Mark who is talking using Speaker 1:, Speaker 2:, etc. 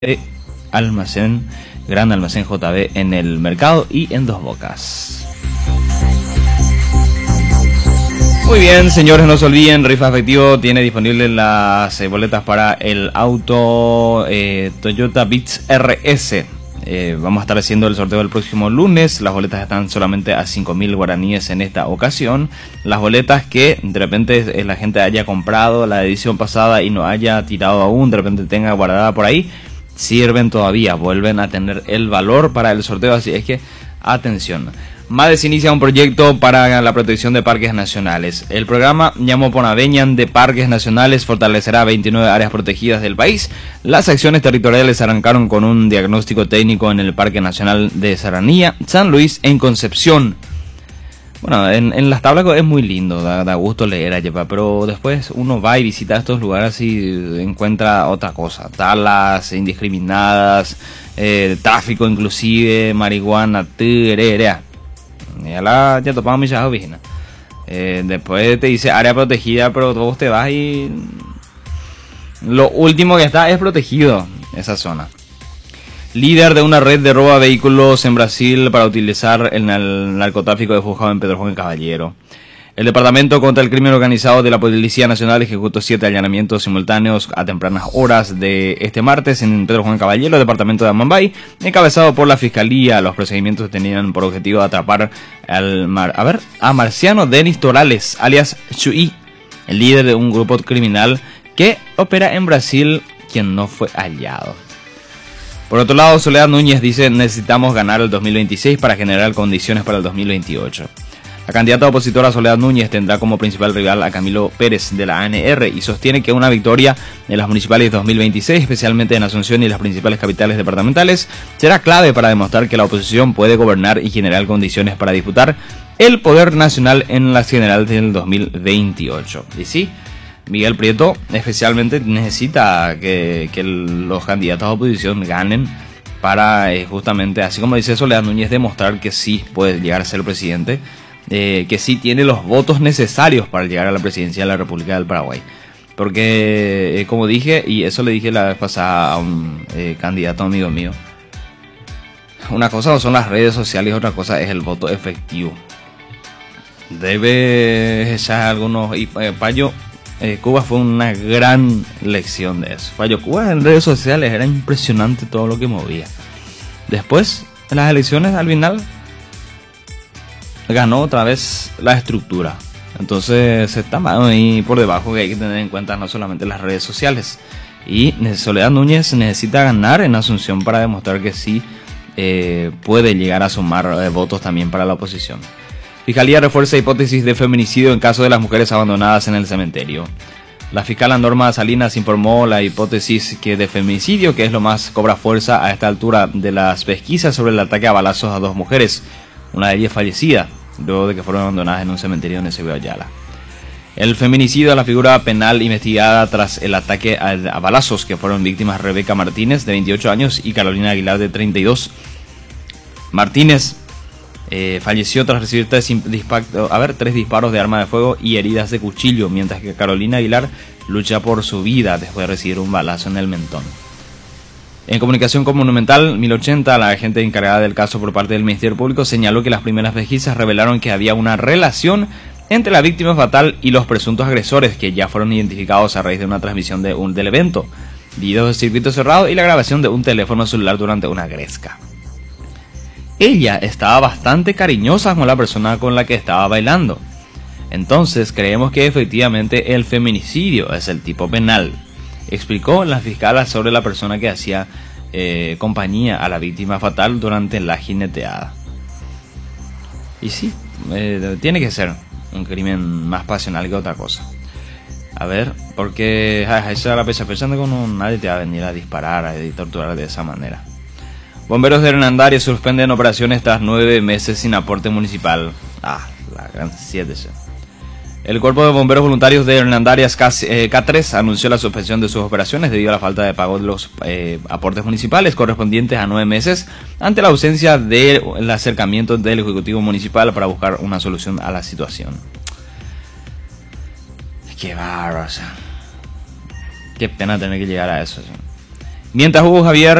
Speaker 1: Almacén, Gran Almacén JB en el mercado y en Dos Bocas. Muy bien, señores, no se olviden, Rifa Efectivo tiene disponibles las boletas para el auto Toyota Vitz RS. Vamos a estar haciendo el sorteo el próximo lunes. Las boletas están solamente a 5.000 guaraníes en esta ocasión. Las boletas que de repente la gente haya comprado la edición pasada y no haya tirado aún, de repente tenga guardada por ahí, sirven todavía, vuelven a tener el valor para el sorteo, así es que atención. MADES inicia un proyecto para la protección de parques nacionales. El programa Ñamoponaveñan de Parques Nacionales fortalecerá 29 áreas protegidas del país. Las acciones territoriales arrancaron con un diagnóstico técnico en el Parque Nacional de Serranía, San Luis, en Concepción. Bueno, en las tablas es muy lindo, da gusto leer allá, pero después uno va y visita estos lugares y encuentra otra cosa. Talas indiscriminadas, tráfico inclusive, marihuana, tererea. Ya topamos mi chavo, vigina. Después te dice área protegida, pero vos te vas y lo último que está es protegido esa zona. Líder de una red de robo a vehículos en Brasil para utilizar el narcotráfico desfujado en Pedro Juan Caballero. El Departamento contra el Crimen Organizado de la Policía Nacional ejecutó 7 allanamientos simultáneos a tempranas horas de este martes en Pedro Juan Caballero, departamento de Amambay, encabezado por la Fiscalía. Los procedimientos tenían por objetivo atrapar a Marciano Denis Torales, alias Chuy, el líder de un grupo criminal que opera en Brasil, quien no fue hallado. Por otro lado, Soledad Núñez dice: necesitamos ganar el 2026 para generar condiciones para el 2028. La candidata opositora Soledad Núñez tendrá como principal rival a Camilo Pérez de la ANR y sostiene que una victoria en las municipales 2026, especialmente en Asunción y las principales capitales departamentales, será clave para demostrar que la oposición puede gobernar y generar condiciones para disputar el poder nacional en las generales del 2028. Y sí, Miguel Prieto especialmente necesita que los candidatos a oposición ganen para justamente, así como dice Soledad Núñez, demostrar que sí puede llegar a ser presidente, que sí tiene los votos necesarios para llegar a la presidencia de la República del Paraguay. Porque, como dije, y eso le dije la vez pasada a un candidato amigo mío, una cosa son las redes sociales y otra cosa es el voto efectivo. Debe echar algunos... Payo, Cuba fue una gran lección de eso. Payo, Cuba en redes sociales era impresionante todo lo que movía. Después, en las elecciones, al final, ganó otra vez la estructura. Entonces está mal ahí por debajo, que hay que tener en cuenta no solamente las redes sociales. Y Soledad Núñez necesita ganar en Asunción para demostrar que sí puede llegar a sumar votos también para la oposición. Fiscalía refuerza hipótesis de feminicidio en caso de las mujeres abandonadas en el cementerio. La fiscal Norma Salinas informó la hipótesis de feminicidio, que es lo más cobra fuerza a esta altura de las pesquisas sobre el ataque a balazos a 2 mujeres, una de ellas fallecida, luego de que fueron abandonadas en un cementerio en Eusebio Ayala. El feminicidio es la figura penal investigada tras el ataque a balazos que fueron víctimas Rebeca Martínez, de 28 años, y Carolina Aguilar, de 32. Martínez falleció tras recibir 3 disparos de arma de fuego y heridas de cuchillo, mientras que Carolina Aguilar lucha por su vida después de recibir un balazo en el mentón. En comunicación con Monumental 1080, la agente encargada del caso por parte del Ministerio Público señaló que las primeras pesquisas revelaron que había una relación entre la víctima fatal y los presuntos agresores, que ya fueron identificados a raíz de una transmisión del evento, videos de circuito cerrado y la grabación de un teléfono celular durante una gresca. Ella estaba bastante cariñosa con la persona con la que estaba bailando. Entonces creemos que efectivamente el feminicidio es el tipo penal, explicó la fiscal sobre la persona que hacía compañía a la víctima fatal durante la jineteada. Y sí, tiene que ser un crimen más pasional que otra cosa. A ver, porque esa la pensando que nadie te va a venir a disparar y torturar de esa manera. Bomberos de Hernandaria suspenden operaciones tras 9 meses sin aporte municipal. La gran 7. El Cuerpo de Bomberos Voluntarios de Hernandarias K3 anunció la suspensión de sus operaciones debido a la falta de pago de los aportes municipales correspondientes a 9 meses ante la ausencia del acercamiento del Ejecutivo Municipal para buscar una solución a la situación. Qué bárbaro, o sea, qué pena tener que llegar a eso. Mientras Hugo Javier